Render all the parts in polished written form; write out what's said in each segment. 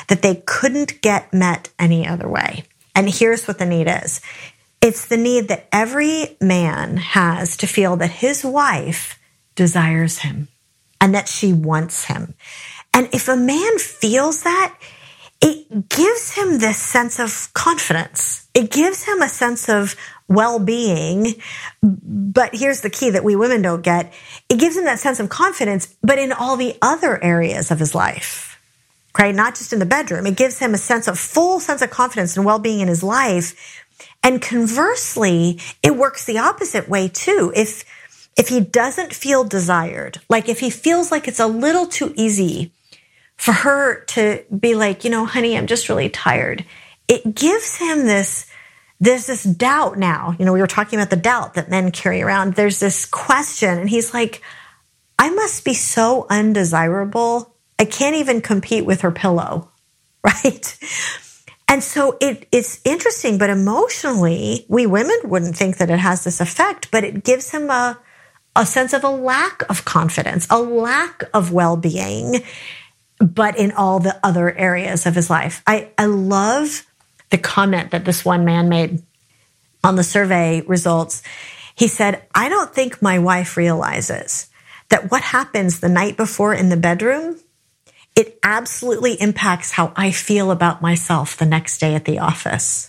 that they couldn't get met any other way. And here's what the need is. It's the need that every man has to feel that his wife desires him and that she wants him. And if a man feels that, it gives him this sense of confidence. It gives him a sense of well-being. But here's the key that we women don't get. It gives him that sense of confidence, but in all the other areas of his life, right? Not just in the bedroom. It gives him a full sense of confidence and well-being in his life. And conversely, it works the opposite way too. If he doesn't feel desired, like if he feels like it's a little too easy for her to be like, honey, I'm just really tired, it gives him there's this doubt now. We were talking about the doubt that men carry around. There's this question, and he's like, I must be so undesirable. I can't even compete with her pillow, right? And so it's interesting, but emotionally, we women wouldn't think that it has this effect, but it gives him a sense of a lack of confidence, a lack of well-being, but in all the other areas of his life. I love the comment that this one man made on the survey results. He said, I don't think my wife realizes that what happens the night before in the bedroom, it absolutely impacts how I feel about myself the next day at the office.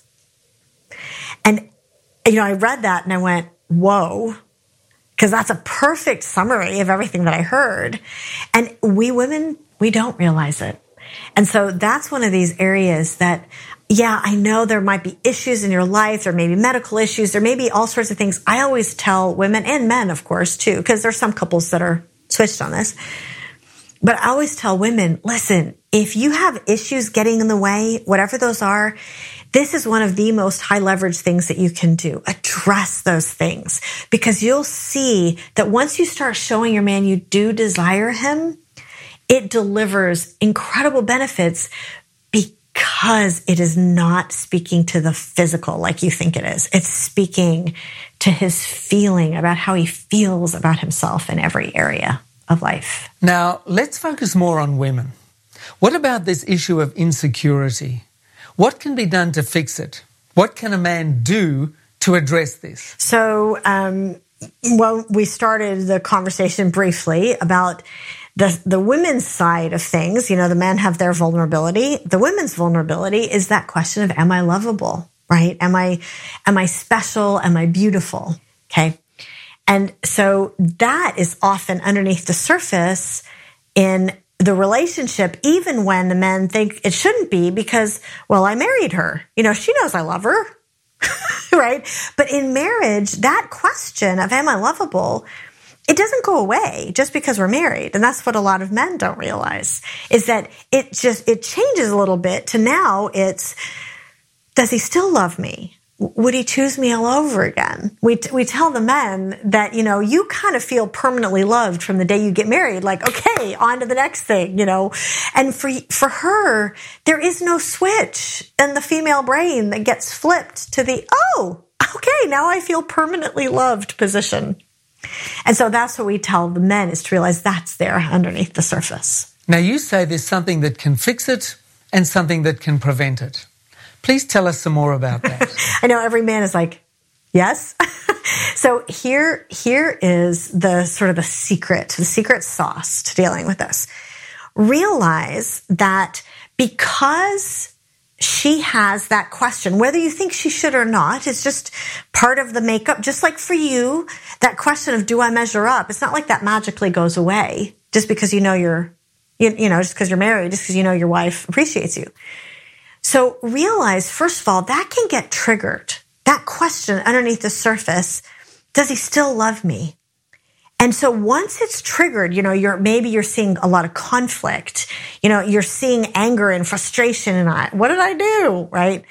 And, I read that and I went, whoa, because that's a perfect summary of everything that I heard. And we women, we don't realize it. And so that's one of these areas that, yeah, I know there might be issues in your life. There may be medical issues. There may be all sorts of things. I always tell women and men, of course, too, because there's some couples that are switched on this. But I always tell women, listen, if you have issues getting in the way, whatever those are, this is one of the most high leverage things that you can do. Address those things, because you'll see that once you start showing your man you do desire him, it delivers incredible benefits because it is not speaking to the physical like you think it is. It's speaking to his feeling about how he feels about himself in every area of life. Now, let's focus more on women. What about this issue of insecurity? What can be done to fix it? What can a man do to address this? So, we started the conversation briefly about the women's side of things. The men have their vulnerability. The women's vulnerability is that question of, am I lovable, right? Am I special? Am I beautiful? Okay. And so that is often underneath the surface in the relationship, even when the men think it shouldn't be because, well, I married her. She knows I love her, right? But in marriage, that question of, am I lovable, it doesn't go away just because we're married. And that's what a lot of men don't realize, is that it changes a little bit to now it's, does he still love me? Would he choose me all over again? We tell the men that, you kind of feel permanently loved from the day you get married, like, okay, on to the next thing, And for her, there is no switch in the female brain that gets flipped to the, oh, okay, now I feel permanently loved position. And so that's what we tell the men, is to realize that's there underneath the surface. Now, you say there's something that can fix it and something that can prevent it. Please tell us some more about that. I know every man is like, yes. So here is the sort of the secret sauce to dealing with this. Realize that because she has that question, whether you think she should or not, it's just part of the makeup. Just like for you, that question of, do I measure up? It's not like that magically goes away just because just because you're married, just because your wife appreciates you. So realize, first of all, that can get triggered. That question underneath the surface, does he still love me? And so once it's triggered, maybe you're seeing a lot of conflict. You're seeing anger and frustration and what did I do, right?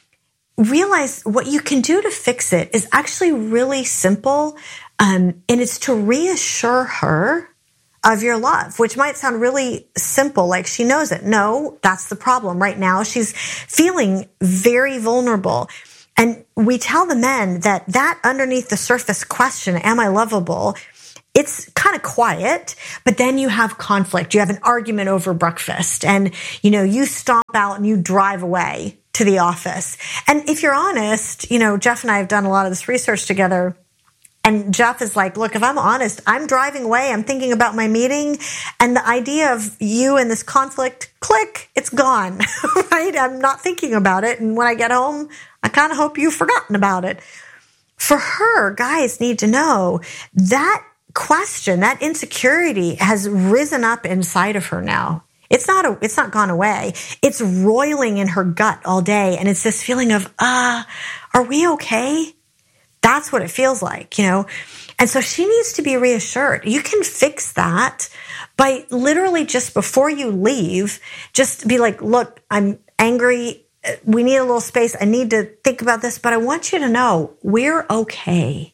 Realize what you can do to fix it is actually really simple. And it's to reassure her of your love, which might sound really simple, like she knows it. No, that's the problem. Right now, she's feeling very vulnerable. And we tell the men that underneath the surface question, am I lovable, it's kind of quiet, but then you have conflict. You have an argument over breakfast and, you stomp out and you drive away to the office. And if you're honest, Jeff and I have done a lot of this research together. And Jeff is like, look, if I'm honest, I'm driving away. I'm thinking about my meeting. And the idea of you and this conflict, click, it's gone, right? I'm not thinking about it. And when I get home, I kind of hope you've forgotten about it. For her, guys need to know that question, that insecurity has risen up inside of her now. It's not gone away. It's roiling in her gut all day. And it's this feeling of, are we okay? That's what it feels like, And so she needs to be reassured. You can fix that by literally just before you leave, just be like, look, I'm angry. We need a little space. I need to think about this, but I want you to know we're okay.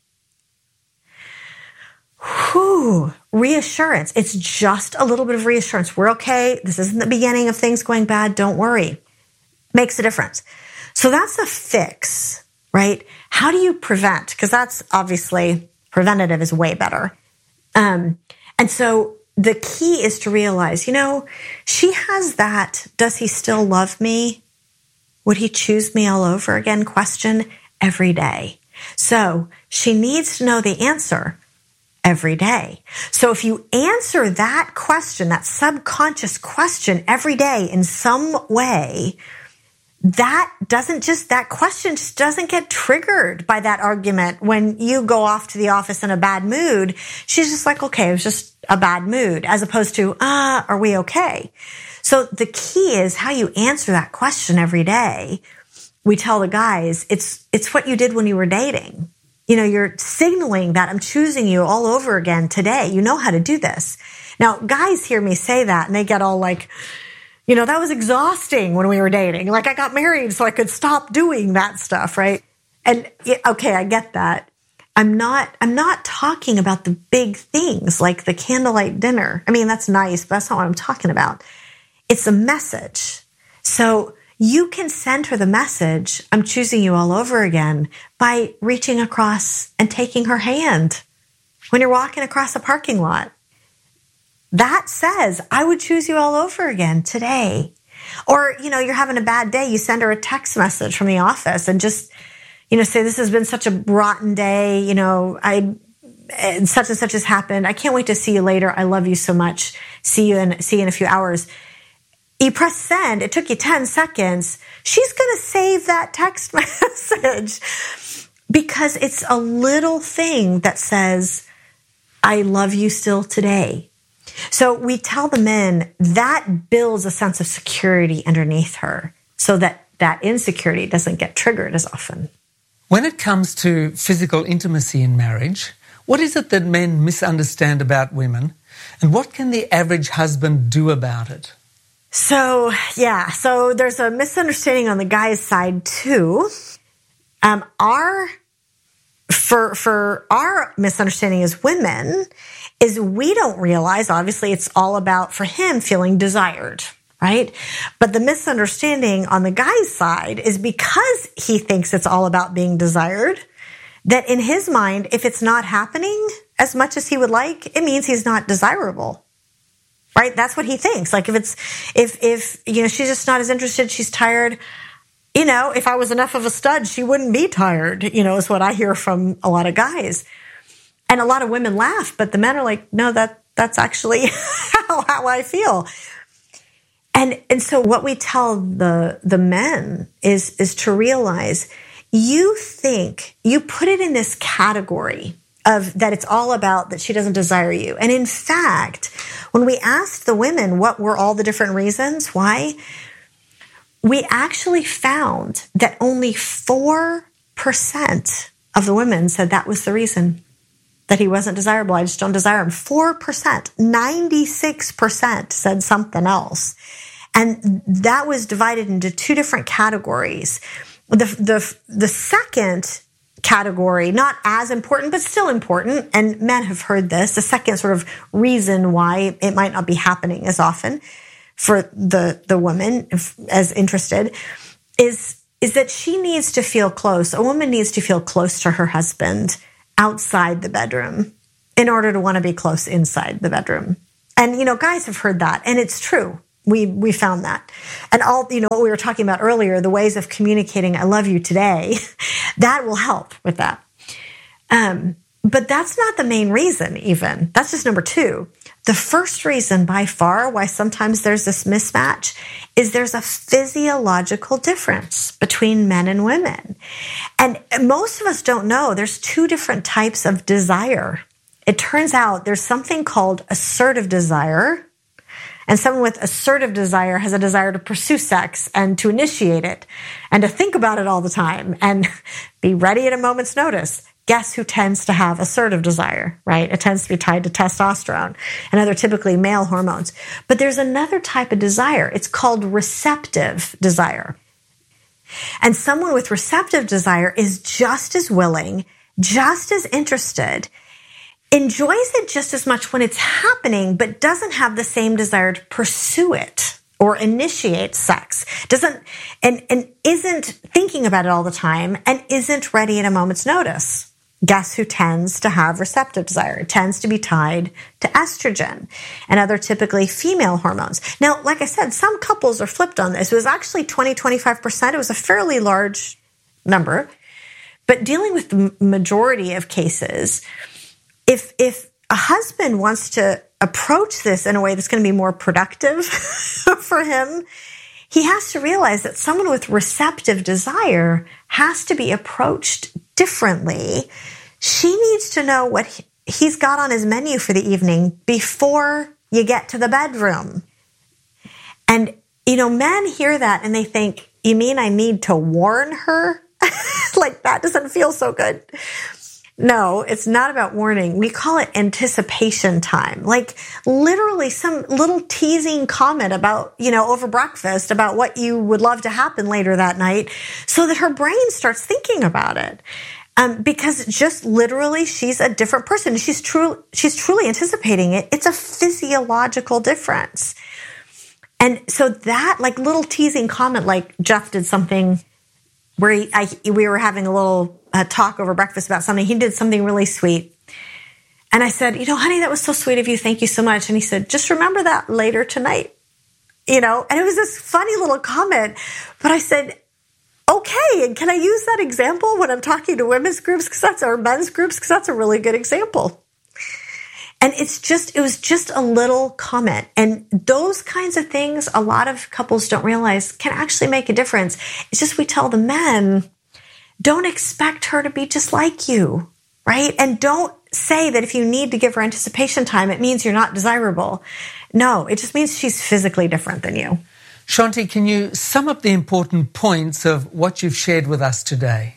Whew, reassurance. It's just a little bit of reassurance. We're okay. This isn't the beginning of things going bad. Don't worry. Makes a difference. So that's a fix, right? How do you prevent? Because that's obviously preventative is way better. And so the key is to realize, she has that, does he still love me? Would he choose me all over again? Question every day. So she needs to know the answer every day. So if you answer that question, that subconscious question every day in some way, that question just doesn't get triggered by that argument when you go off to the office in a bad mood. She's just like, okay, it was just a bad mood, as opposed to, are we okay? So the key is how you answer that question every day. We tell the guys, it's what you did when you were dating. You're signaling that I'm choosing you all over again today. You know how to do this. Now, guys hear me say that and they get all like, that was exhausting when we were dating. Like I got married so I could stop doing that stuff, right? And okay, I get that. I'm not talking about the big things like the candlelight dinner. I mean, that's nice, but that's not what I'm talking about. It's a message. So you can send her the message, I'm choosing you all over again, by reaching across and taking her hand when you're walking across a parking lot. That says, I would choose you all over again today. Or, you're having a bad day, you send her a text message from the office and just, say, this has been such a rotten day, such and such has happened. I can't wait to see you later. I love you so much. See you in a few hours. You press send. It took you 10 seconds. She's going to save that text message because it's a little thing that says, I love you still today. So we tell the men that builds a sense of security underneath her so that that insecurity doesn't get triggered as often. When it comes to physical intimacy in marriage, what is it that men misunderstand about women, and what can the average husband do about it? So there's a misunderstanding on the guy's side too. Our misunderstanding as women is we don't realize, obviously it's all about, for him, feeling desired, right? But the misunderstanding on the guy's side is because he thinks it's all about being desired, that in his mind, if it's not happening as much as he would like, it means he's not desirable. Right? That's what he thinks. Like if she's just not as interested, she's tired. If I was enough of a stud, she wouldn't be tired, is what I hear from a lot of guys. And a lot of women laugh, but the men are like, no, that's actually how I feel. And so what we tell the men is to realize you put it in this category of that it's all about that she doesn't desire you. And in fact, when we asked the women what were all the different reasons why, we actually found that only 4% of the women said that was the reason, that he wasn't desirable. I just don't desire him. 4%, 96% said something else. And that was divided into two different categories. The second category, not as important, but still important, and men have heard this, the second sort of reason why it might not be happening as often for the woman as interested is that she needs to feel close. A woman needs to feel close to her husband outside the bedroom. in order to want to be close inside the bedroom. And, guys have heard that, and it's true. We found that. And all, what we were talking about earlier, the ways of communicating, I love you today, that will help with that. But that's not the main reason even. That's just number 2. The first reason by far why sometimes there's this mismatch is there's a physiological difference between men and women. And most of us don't know there's 2 different types of desire. It turns out there's something called assertive desire. And someone with assertive desire has a desire to pursue sex and to initiate it and to think about it all the time and be ready at a moment's notice. Guess who tends to have assertive desire, right? It tends to be tied to testosterone and other typically male hormones. But there's another type of desire. It's called receptive desire. And someone with receptive desire is just as willing, just as interested, enjoys it just as much when it's happening, but doesn't have the same desire to pursue it or initiate sex, and isn't thinking about it all the time, and isn't ready at a moment's notice. Guess who tends to have receptive desire? It tends to be tied to estrogen and other typically female hormones. Now, like I said, some couples are flipped on this. It was actually 20-25%. It was a fairly large number. But dealing with the majority of cases, if a husband wants to approach this in a way that's going to be more productive for him, he has to realize that someone with receptive desire has to be approached differently. She needs to know what he's got on his menu for the evening before you get to the bedroom. And, men hear that and they think, you mean I need to warn her? Like, that doesn't feel so good. No, it's not about warning. We call it anticipation time. Like literally some little teasing comment about, over breakfast about what you would love to happen later that night so that her brain starts thinking about it. Because just literally she's a different person. She's truly anticipating it. It's a physiological difference. And so that like little teasing comment, like Jeff did something where we were having a little talk over breakfast about something. He did something really sweet. And I said, honey, that was so sweet of you. Thank you so much. And he said, just remember that later tonight. And it was this funny little comment. But I said, okay, and can I use that example when I'm talking to women's groups or men's groups? Because that's a really good example. And it was just a little comment. And those kinds of things, a lot of couples don't realize can actually make a difference. It's just we tell the men, don't expect her to be just like you, right? And don't say that if you need to give her anticipation time, it means you're not desirable. No, it just means she's physically different than you. Shanti, can you sum up the important points of what you've shared with us today?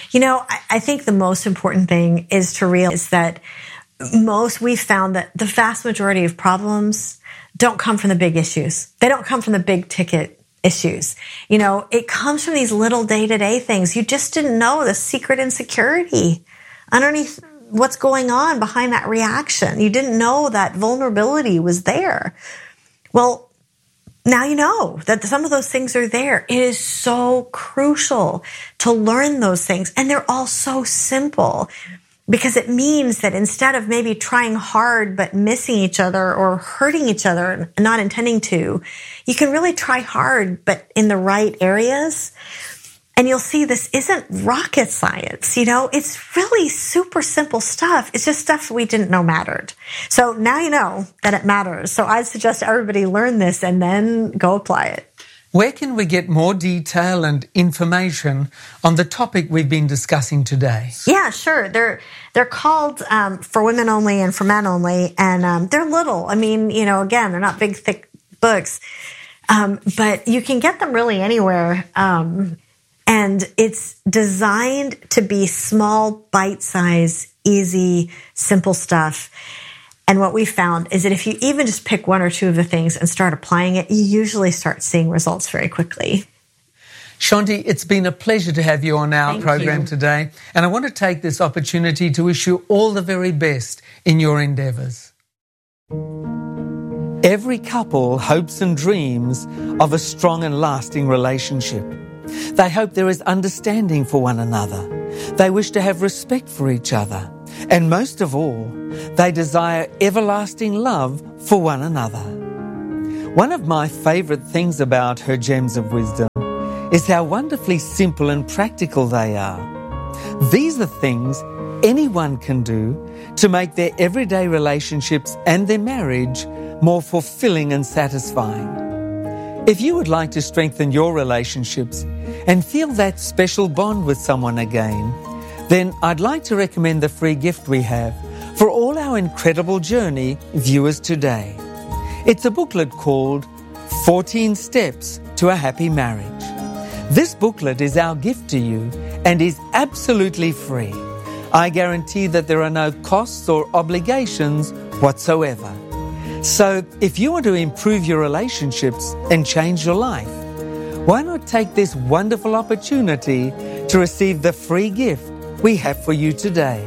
I think the most important thing is to realize that we've found that the vast majority of problems don't come from the big issues. They don't come from the big ticket issues. It comes from these little day-to-day things. You just didn't know the secret insecurity underneath what's going on behind that reaction. You didn't know that vulnerability was there. Well, now you know that some of those things are there. It is so crucial to learn those things. And they're all so simple. Because it means that instead of maybe trying hard but missing each other or hurting each other and not intending to, you can really try hard but in the right areas. And you'll see this isn't rocket science, it's really super simple stuff. It's just stuff we didn't know mattered. So now you know that it matters. So I'd suggest everybody learn this and then go apply it. Where can we get more detail and information on the topic we've been discussing today? Yeah, sure. They're called For Women Only and For Men Only, and they're little. I mean, again, they're not big, thick books, but you can get them really anywhere. And it's designed to be small, bite-sized, easy, simple stuff. And what we found is that if you even just pick one or two of the things and start applying it, you usually start seeing results very quickly. Shanti, it's been a pleasure to have you on our program today. And I want to take this opportunity to wish you all the very best in your endeavours. Every couple hopes and dreams of a strong and lasting relationship. They hope there is understanding for one another. They wish to have respect for each other. And most of all, they desire everlasting love for one another. One of my favourite things about her gems of wisdom is how wonderfully simple and practical they are. These are things anyone can do to make their everyday relationships and their marriage more fulfilling and satisfying. If you would like to strengthen your relationships and feel that special bond with someone again, then I'd like to recommend the free gift we have for all our incredible journey viewers today. It's a booklet called 14 Steps to a Happy Marriage. This booklet is our gift to you and is absolutely free. I guarantee that there are no costs or obligations whatsoever. So if you want to improve your relationships and change your life, why not take this wonderful opportunity to receive the free gift we have for you today?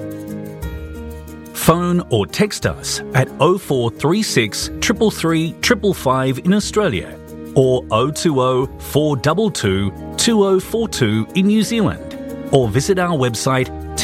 Phone or text us at 0436 333 555 in Australia or 020 422 2042 in New Zealand, or visit our website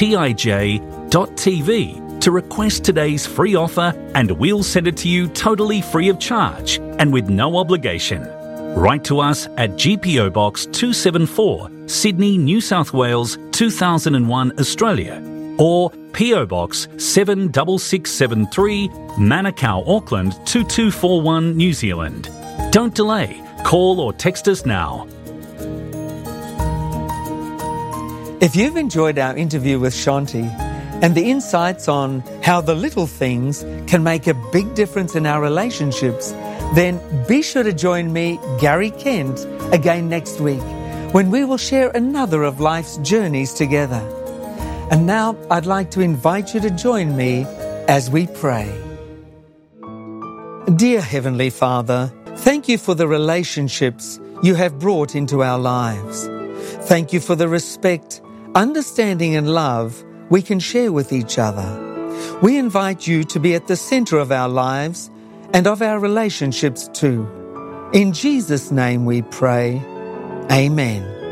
tij.tv to request today's free offer, and we'll send it to you totally free of charge and with no obligation. Write to us at GPO Box 274, Sydney, New South Wales 2001, Australia, or PO Box 76673, Manukau, Auckland 2241, New Zealand. Don't delay. Call or text us now. If you've enjoyed our interview with Shanti and the insights on how the little things can make a big difference in our relationships, then be sure to join me, Gary Kent, again next week when we will share another of life's journeys together. And now I'd like to invite you to join me as we pray. Dear Heavenly Father, thank you for the relationships you have brought into our lives. Thank you for the respect, understanding and love we can share with each other. We invite you to be at the center of our lives and of our relationships too. In Jesus' name we pray. Amen.